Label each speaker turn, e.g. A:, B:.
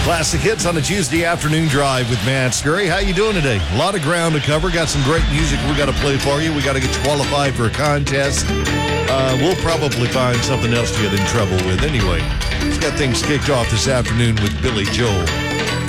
A: Classic hits on a Tuesday afternoon drive with Matt Scurry. How you doing today? A lot of ground to cover. Got some great music we got to play for you. We got to get you qualified for a contest. We'll probably find something else to get in trouble with. Anyway, let's get things kicked off this afternoon with Billy Joel.